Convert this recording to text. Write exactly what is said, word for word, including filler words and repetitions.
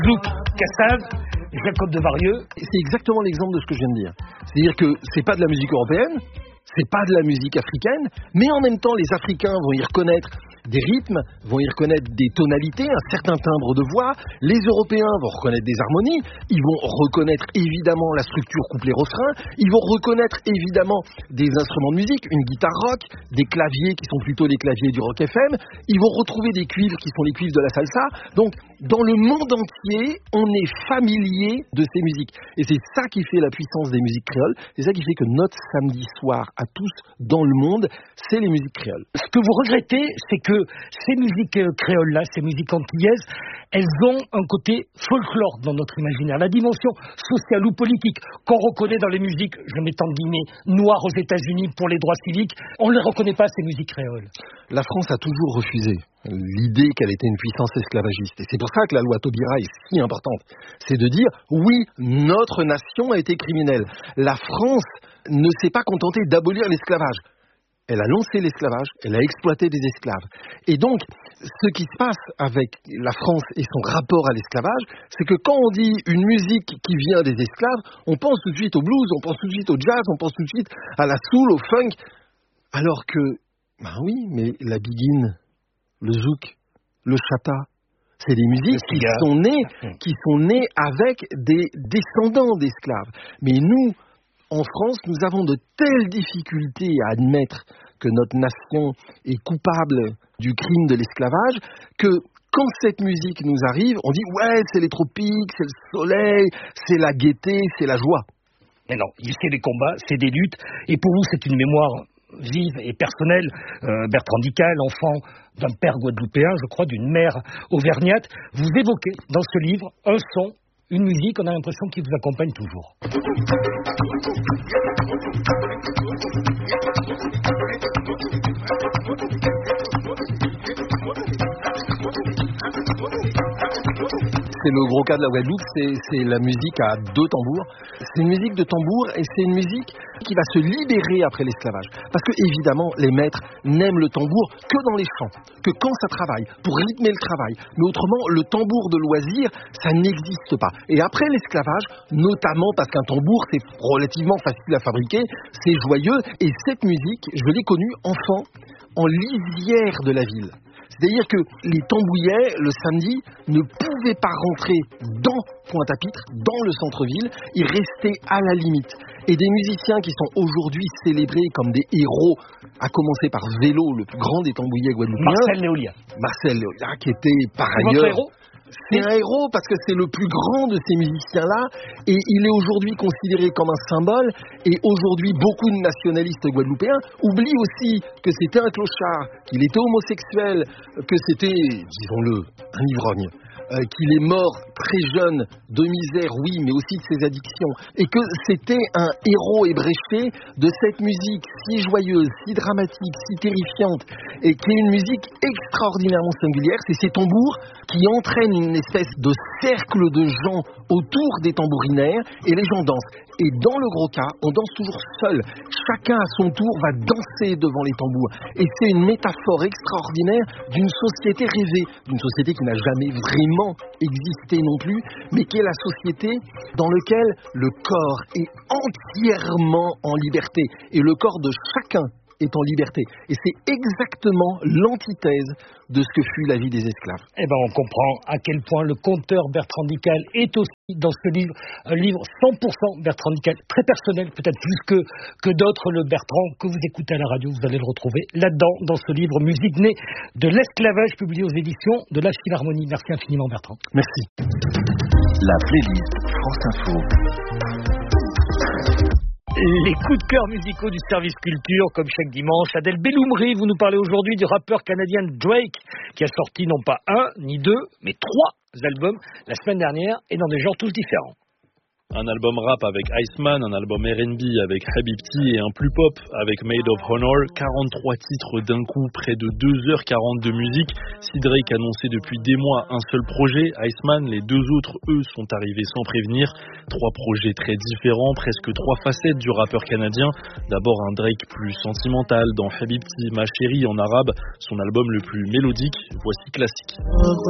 Zouk, Cassav, Jacob de Varieux. C'est exactement l'exemple de ce que je viens de dire. C'est-à-dire que c'est pas de la musique européenne, c'est pas de la musique africaine, mais en même temps, les Africains vont y reconnaître des rythmes, vont y reconnaître des tonalités, un certain timbre de voix. Les Européens vont reconnaître des harmonies, ils vont reconnaître évidemment la structure couplet-refrain, ils vont reconnaître évidemment des instruments de musique, une guitare rock, des claviers qui sont plutôt les claviers du rock F M, ils vont retrouver des cuivres qui sont les cuivres de la salsa. Donc, dans le monde entier, on est familier de ces musiques. Et c'est ça qui fait la puissance des musiques créoles, c'est ça qui fait que notre samedi soir à tous dans le monde, c'est les musiques créoles. Ce que vous regrettez, c'est que ces musiques créoles-là, ces musiques antillaises, elles ont un côté folklore dans notre imaginaire. La dimension sociale ou politique qu'on reconnaît dans les musiques, je mets en guillemets, noires aux États-Unis pour les droits civiques, on ne les reconnaît pas, ces musiques créoles. La France a toujours refusé l'idée qu'elle était une puissance esclavagiste. Et c'est pour ça que la loi Taubira est si importante. C'est de dire, oui, notre nation a été criminelle. La France ne s'est pas contentée d'abolir l'esclavage. Elle a lancé l'esclavage, elle a exploité des esclaves. Et donc, ce qui se passe avec la France et son rapport à l'esclavage, c'est que quand on dit une musique qui vient des esclaves, on pense tout de suite au blues, on pense tout de suite au jazz, on pense tout de suite à la soul, au funk. Alors que, ben oui, mais la biguine, le zouk, le chata, c'est des musiques qui sont nées, qui sont nées avec des descendants d'esclaves. Mais nous, en France, nous avons de telles difficultés à admettre que notre nation est coupable du crime de l'esclavage que quand cette musique nous arrive, on dit « ouais, c'est les tropiques, c'est le soleil, c'est la gaieté, c'est la joie ». Mais non, c'est des combats, c'est des luttes, et pour vous, c'est une mémoire vive et personnelle. Euh, Bertrand Dical, enfant d'un père guadeloupéen, je crois, d'une mère auvergnate, vous évoquez dans ce livre un son, une musique, on a l'impression qu'il vous accompagne toujours. C'est le gros cas de la Guadeloupe, c'est, c'est la musique à deux tambours. C'est une musique de tambour et c'est une musique qui va se libérer après l'esclavage. Parce que, évidemment, les maîtres n'aiment le tambour que dans les champs, que quand ça travaille, pour rythmer le travail. Mais autrement, le tambour de loisir, ça n'existe pas. Et après l'esclavage, notamment parce qu'un tambour, c'est relativement facile à fabriquer, c'est joyeux. Et cette musique, je l'ai connue enfant, en lisière de la ville. C'est-à-dire que les tambouillets, le samedi, ne pouvaient pas rentrer dans Pointe-à-Pitre, dans le centre-ville, ils restaient à la limite. Et des musiciens qui sont aujourd'hui célébrés comme des héros, à commencer par Vélo, le plus grand des tambouillets guadeloupéens. Marcel Léolia. Marcel Léolia, qui était par c'est ailleurs... Votre héros ? C'est un héros parce que c'est le plus grand de ces musiciens-là et il est aujourd'hui considéré comme un symbole et aujourd'hui beaucoup de nationalistes guadeloupéens oublient aussi que c'était un clochard, qu'il était homosexuel, que c'était, disons-le, un ivrogne. Euh, qu'il est mort très jeune de misère, oui, mais aussi de ses addictions, et que c'était un héros ébréché de cette musique si joyeuse, si dramatique, si terrifiante, et qui est une musique extraordinairement singulière. C'est ces tambours qui entraînent une espèce de cercle de gens autour des tambourinaires, et les gens dansent. Et dans le gros cas, on danse toujours seul. Chacun à son tour va danser devant les tambours. Et c'est une métaphore extraordinaire d'une société rêvée, d'une société qui n'a jamais vraiment existé non plus, mais qui est la société dans laquelle le corps est entièrement en liberté. Et le corps de chacun est en liberté. Et c'est exactement l'antithèse de ce que fut la vie des esclaves. Eh bien, on comprend à quel point le conteur Bertrand Dical est aussi dans ce livre, un livre cent pour cent Bertrand Dical, très personnel, peut-être plus que, que d'autres. Le Bertrand que vous écoutez à la radio, vous allez le retrouver là-dedans, dans ce livre Musique née de l'esclavage, publié aux éditions de la Philharmonie. Merci infiniment, Bertrand. Merci. La playlist France Info. Les coups de cœur musicaux du service culture, comme chaque dimanche. Adèle Belloumri, vous nous parlez aujourd'hui du rappeur canadien Drake, qui a sorti non pas un, ni deux, mais trois albums la semaine dernière, et dans des genres tous différents. Un album rap avec Iceman, un album R and B avec Habibti et un plus pop avec Made of Honor. quarante-trois titres d'un coup, près de deux heures quarante de musique. Si Drake annonçait depuis des mois un seul projet, Iceman, les deux autres, eux, sont arrivés sans prévenir. Trois projets très différents, presque trois facettes du rappeur canadien. D'abord un Drake plus sentimental dans Habibti, Ma Chérie en arabe, son album le plus mélodique. Voici Classique.